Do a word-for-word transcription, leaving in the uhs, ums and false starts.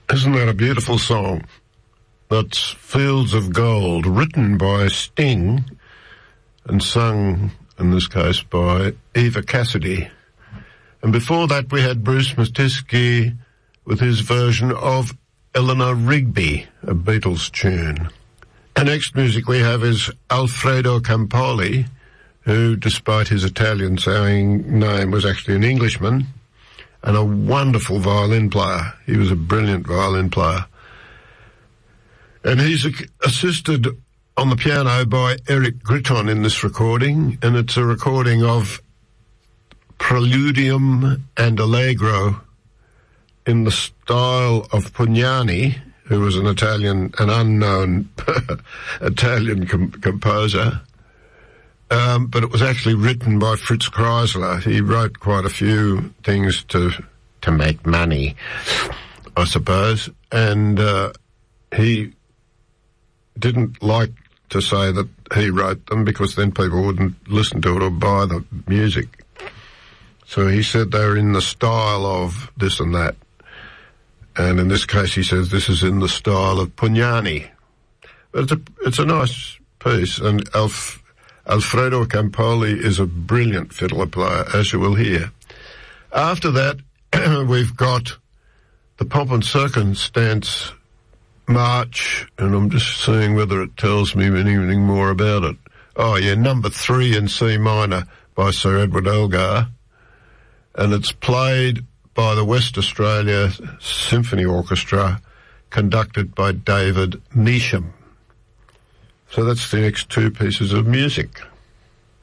Isn't that a beautiful song? That's Fields of Gold, written by Sting and sung, in this case, by Eva Cassidy. And before that we had Bruce Matisky with his version of Eleanor Rigby, a Beatles tune. The next music we have is Alfredo Campoli, who, despite his Italian-sounding name, was actually an Englishman and a wonderful violin player. He was a brilliant violin player. And he's assisted on the piano by Eric Gritton in this recording, and it's a recording of Preludium and Allegro in the style of Pugnani, who was an Italian, an unknown Italian com- composer. Um, but it was actually written by Fritz Kreisler. He wrote quite a few things to to make money, I suppose. And uh, he didn't like to say that he wrote them because then people wouldn't listen to it or buy the music. So he said they were in the style of this and that. And in this case, he says this is in the style of Pugnani. But it's a, it's a nice piece. And Alf... Alfredo Campoli is a brilliant fiddler player, as you will hear. After that, we've got the Pomp and Circumstance March, and I'm just seeing whether it tells me anything more about it. Oh, yeah, number three in C minor by Sir Edward Elgar, and it's played by the West Australia Symphony Orchestra, conducted by David Measham. So that's the next two pieces of music.